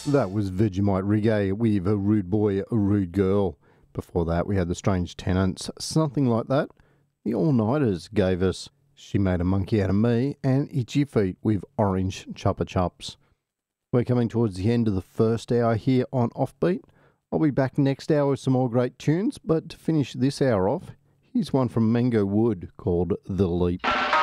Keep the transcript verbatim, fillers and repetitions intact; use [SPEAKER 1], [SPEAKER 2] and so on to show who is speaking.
[SPEAKER 1] That was Vegemite Reggae with a Rude Boy, a Rude Girl. Before that, we had the Strange Tenants, something like that. The All Nighters gave us She Made a Monkey Out of Me and Itchy Feet with Orange Chupa Chups. We're coming towards the end of the first hour here on Offbeat. I'll be back next hour with some more great tunes, but to finish this hour off, here's one from Mango Wood called The Leap.